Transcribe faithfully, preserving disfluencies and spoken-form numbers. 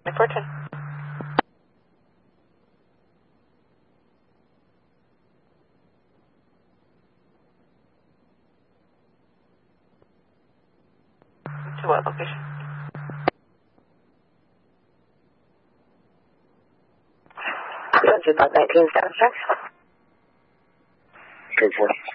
Fortune. To what location? Roger, about nineteen sound check. Code four.